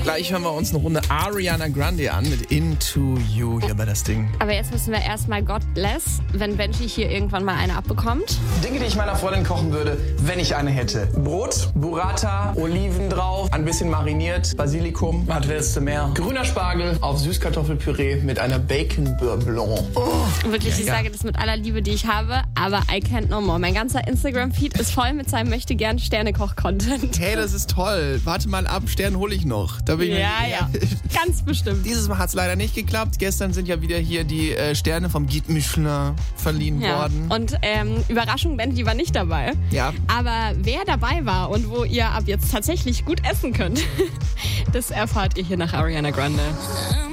Gleich hören wir uns eine Runde Ariana Grande an mit Into You hier bei das Ding. Aber jetzt müssen wir erstmal God bless, wenn Benji hier irgendwann mal eine abbekommt. Dinge, die ich meiner Freundin kochen würde, wenn ich eine hätte. Brot, Burrata, Oliven drauf, ein bisschen mariniert, Basilikum, was willst du mehr? Grüner Spargel auf Süßkartoffelpüree mit einer Bacon Beurre Blanc. Wirklich, ich sage das mit aller Liebe, die ich habe, aber I can't no more. Mein ganzer Instagram-Feed ist voll mit seinem Möchte-Gern-Sternekoch-Content. Hey, das ist toll. Warte mal ab, Stern hole ich noch. Da bin ich Ja, ganz bestimmt. Dieses Mal hat es leider nicht geklappt. Gestern sind ja wieder hier die Sterne vom Guide Michelin verliehen worden. Und Überraschung, Benji war nicht dabei. Ja. Aber wer dabei war und wo ihr ab jetzt tatsächlich gut essen könnt, das erfahrt ihr hier nach Ariana Grande.